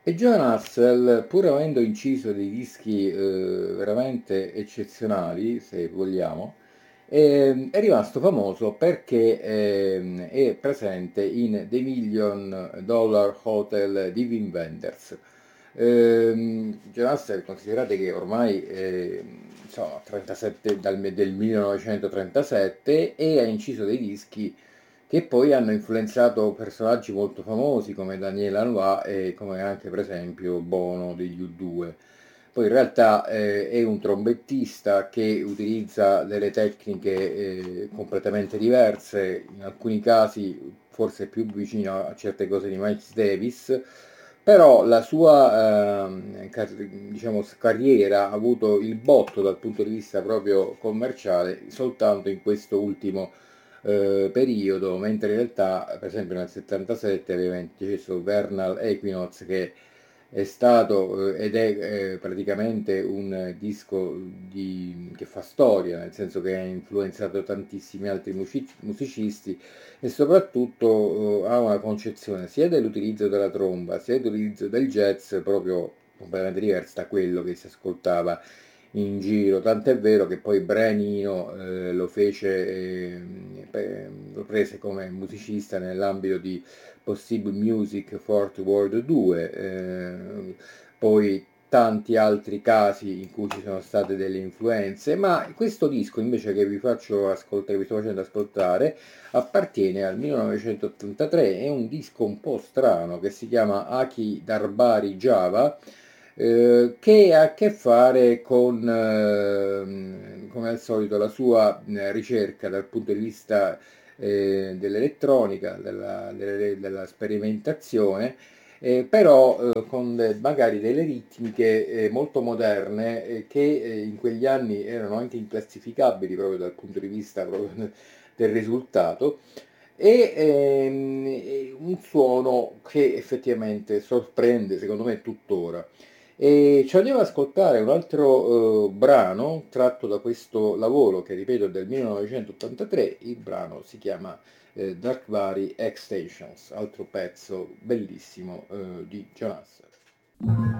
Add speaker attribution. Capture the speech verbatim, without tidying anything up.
Speaker 1: E Joan Hassel, pur avendo inciso dei dischi eh, veramente eccezionali, se vogliamo, ehm, è rimasto famoso perché ehm, è presente in The Million Dollar Hotel di Wim Wenders. Ehm, Joan Hassel, considerate che ormai eh, insomma, trentasette, dal, del millenovecentotrentasette, e ha inciso dei dischi che poi hanno influenzato personaggi molto famosi come Daniel Lanois e come anche per esempio Bono degli U due. Poi in realtà eh, è un trombettista che utilizza delle tecniche eh, completamente diverse, in alcuni casi forse più vicino a certe cose di Miles Davis, però la sua ehm, car- diciamo, carriera ha avuto il botto dal punto di vista proprio commerciale soltanto in questo ultimo eh, periodo, mentre in realtà, per esempio nel settantasette aveva inciso Vernal Equinox, che è stato eh, ed è eh, praticamente un disco di- che fa storia, nel senso che ha influenzato tantissimi altri music- musicisti e soprattutto eh, ha una concezione sia dell'utilizzo della tromba sia dell'utilizzo del jazz proprio completamente diversa da quello che si ascoltava in giro, tant'è vero che poi Brian Eno eh, lo fece, eh, pe- lo prese come musicista nell'ambito di Possible Music Fourth World due, eh, poi tanti altri casi in cui ci sono state delle influenze, ma questo disco invece che vi faccio ascoltare, vi sto facendo ascoltare, appartiene al millenovecentottantatré, è un disco un po' strano che si chiama Aki Darbari Java, eh, che ha a che fare con, ehm, come al solito, la sua eh, ricerca dal punto di vista eh, dell'elettronica, della, delle- della sperimentazione, eh, però eh, con de- magari delle ritmiche eh, molto moderne eh, che eh, in quegli anni erano anche inclassificabili proprio dal punto di vista proprio del risultato e ehm, e un suono che effettivamente sorprende, secondo me, tuttora. E ci andiamo ad ascoltare un altro eh, brano tratto da questo lavoro che, ripeto, è del millenovecentottantatré. Il brano si chiama eh, Dark Valley Extensions, altro pezzo bellissimo eh, di John Hassel.